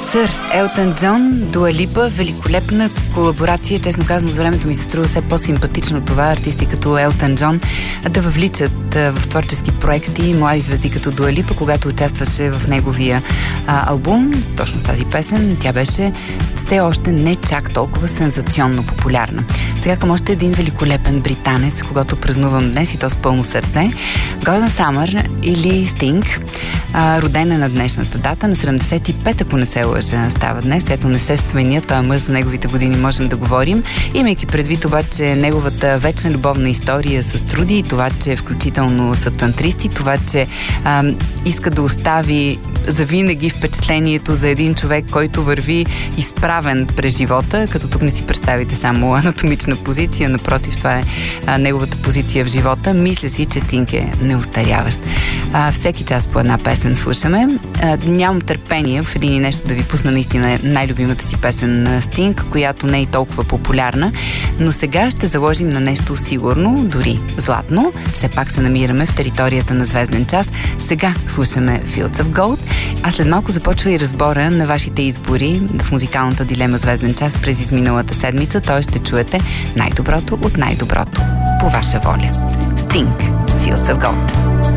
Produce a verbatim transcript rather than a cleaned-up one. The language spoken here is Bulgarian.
Сър, Елтън Джон, Дуа Липа, великолепна колаборация. Честно казано, за времето ми се струва все по-симпатично това артисти като Елтън Джон да въвличат в творчески проекти млади звезди като Дуа Липа, когато участваше в неговия а, албум. Точно с тази песен тя беше все още не чак толкова сензационно популярна. Сега към още един великолепен британец, когато празнувам днес и то с пълно сърце. Годън Самър или Стинг, а, родена на днешната дата, на седемдесет и пет, ако не се лъжа, става днес. Ето, не се свиня, той е мъж, за неговите години можем да говорим. Имайки предвид обаче неговата вечна любовна история с Труди и това, че включително са тантристи, това, че а, иска да остави завинаги впечатлението за един човек, който върви изправен през живота, като тук не си представите само анатомична позиция, напротив, това е а, неговата позиция в живота. Мисля си, че Стинг е неустаряващ. А, всеки час по една песен слушаме. А, нямам търпение в един и нещо да ви пусна наистина най-любимата си песен на Стинг, която не е толкова популярна, но сега ще заложим на нещо сигурно, дори златно. Все пак се намираме в територията на Звезден час. Сега слушаме Fields of Gold, а след малко започва и разбора на вашите избори в музикалната дилема Звезден час през изминалата седмица. Той ще чуете най-доброто от най-доброто. По ваша воля. Стинг, Fields of Gold.